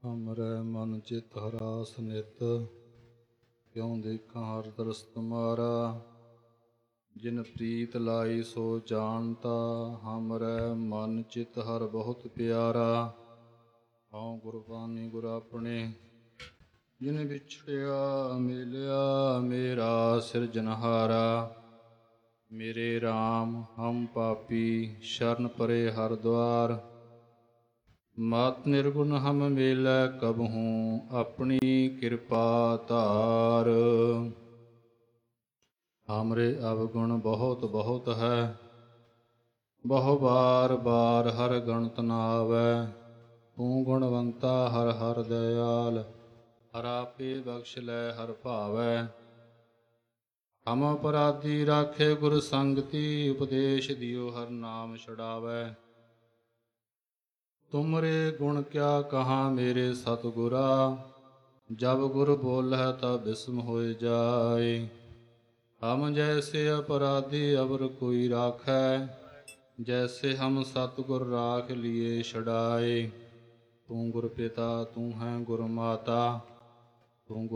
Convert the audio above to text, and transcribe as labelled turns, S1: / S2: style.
S1: ਹਮਰੈ ਮਨ ਚਿਤ ਹਰਾਸ ਨਿਤ, ਕਿਉ ਦੇਖਾਂ ਹਰ ਦਰਸ ਤੁਮਾਰਾ। ਜਿਨ ਪ੍ਰੀਤ ਲਾਈ ਸੋ ਜਾਣਤਾ, ਹਮਰੈ ਮਨ ਚਿਤ ਹਰ ਬਹੁਤ ਪਿਆਰਾ। ਹਉ ਗੁਰਬਾਣੀ ਗੁਰ ਆਪਣੇ, ਜਿਨ ਵਿਛੜਿਆ ਮਿਲਿਆ ਮੇਰਾ ਸਿਰਜਨਹਾਰਾ। ਮੇਰੇ RAM ਹਮ ਪਾਪੀ, ਸ਼ਰਨ ਪਰੇ ਹਰ ਦੁਆਰ। ਮਤ ਨਿਰਗੁਣ ਹਮ ਮੇਲੈ ਕਬਹੂੰ, ਆਪਣੀ ਕਿਰਪਾ ਧਾਰ। ਹਮਰੇ ਅਵਗੁਣ ਬਹੁਤ ਬਹੁਤ ਹੈ, ਬਹੁ ਬਾਰ ਬਾਰ ਹਰ ਗਣਤ ਨ ਆਵੈ। ਤੂੰ ਗੁਣਵੰਤਾ ਹਰ ਹਰ ਦਇਆਲ, ਹਰ ਆਪੇ ਬਖਸ਼ ਲੈ ਹਰ ਭਾਵੈ। ਹਮ ਅਪਰਾਧੀ ਰਾਖੇ ਗੁਰ ਸੰਗਤੀ, ਉਪਦੇਸ਼ ਦਿਓ ਹਰ ਨਾਮ ਛੁਡਾਵੈ। ਤੁਮਰੇ ਗੁਣ ਕਿਆ ਕਹਾਂ ਮੇਰੇ ਸਤਿਗੁਰਾ, ਜਬ ਗੁਰ ਬੋਲਹਿ ਤਬ ਬਿਸਮ ਹੋਇ ਜਾਇ। ਹਮ ਜੈਸੇ ਅਪਰਾਧੀ ਅਵਰ ਕੋਈ ਰਾਖੈ, ਜੈਸੇ ਹਮ ਸਤਿਗੁਰ ਰਾਖ ਲਿਏ ਛੁਡਾਏ। ਤੂੰ ਗੁਰ ਪਿਤਾ ਤੂੰ ਹੈ ਗੁਰ ਮਾਤਾ, ਤੂੰ